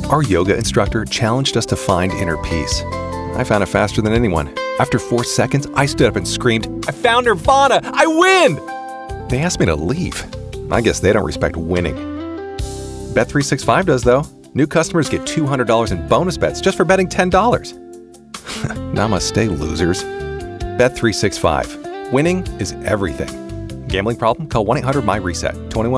Our yoga instructor challenged us to find inner peace. I found it faster than anyone. After 4 seconds, I stood up and screamed, "I found Nirvana! I win!" They asked me to leave. I guess they don't respect winning. Bet365 does, though. New customers get $200 in bonus bets just for betting $10. Namaste, losers. Bet365. Winning is everything. Gambling problem? Call 1-800-MY-RESET. 21